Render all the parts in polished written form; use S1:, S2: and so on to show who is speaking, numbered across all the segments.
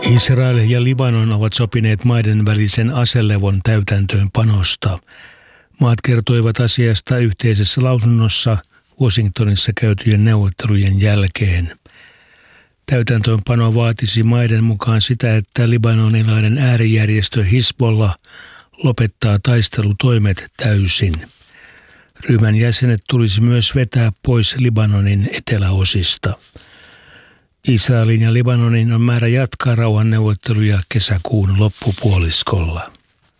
S1: Israel ja Libanon ovat sopineet maiden välisen aselevon täytäntöönpanosta. Maat kertoivat asiasta yhteisessä lausunnossa Washingtonissa käytyjen neuvottelujen jälkeen. Täytäntöönpano vaatisi maiden mukaan sitä, että libanonilainen äärijärjestö Hizbollah lopettaa taistelutoimet täysin. Ryhmän jäsenet tulisi myös vetää pois Libanonin eteläosista. Israelin ja Libanonin on määrä jatkaa rauhanneuvotteluja kesäkuun loppupuoliskolla.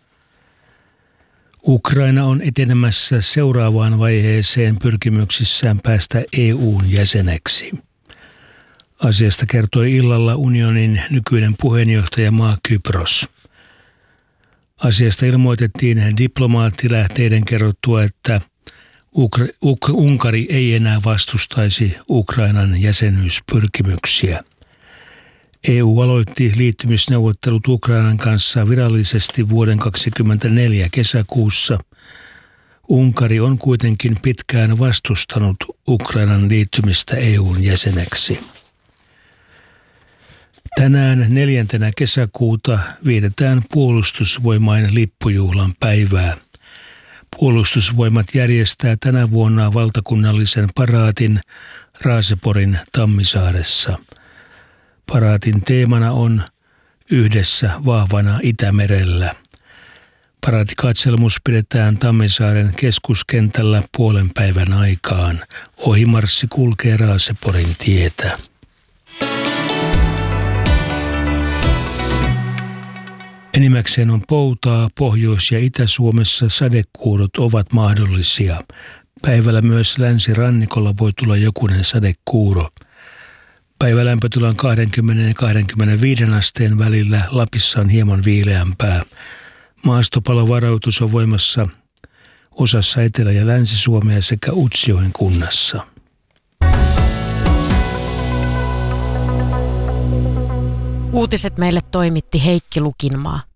S1: Ukraina on etenemässä seuraavaan vaiheeseen pyrkimyksissään päästä EU:n jäseneksi. Asiasta kertoi illalla unionin nykyinen puheenjohtajamaa Kypros. Asiasta ilmoitettiin diplomaattilähteiden kerrottua, että Unkari ei enää vastustaisi Ukrainan jäsenyyspyrkimyksiä. EU aloitti liittymisneuvottelut Ukrainan kanssa virallisesti vuoden 2024 kesäkuussa. Unkari on kuitenkin pitkään vastustanut Ukrainan liittymistä EU:n jäseneksi. Tänään 4. kesäkuuta vietetään puolustusvoimain lippujuhlan päivää. Puolustusvoimat järjestää tänä vuonna valtakunnallisen paraatin Raaseporin Tammisaaressa. Paraatin teemana on Yhdessä vahvana Itämerellä. Paraatikatselmus pidetään Tammisaaren keskuskentällä puolen päivän aikaan. Ohimarssi kulkee Raaseporin tietä. Enimmäkseen on poutaa. Pohjois- ja Itä-Suomessa sadekuurot ovat mahdollisia. Päivällä myös länsirannikolla voi tulla jokunen sadekuuro. Päivälämpötila on 20 ja 25 asteen välillä. Lapissa on hieman viileämpää. Maastopalovaroitus on voimassa osassa Etelä- ja Länsi-Suomea sekä Utsjoen kunnassa.
S2: Uutiset meille toimitti Heikki Lukinmaa.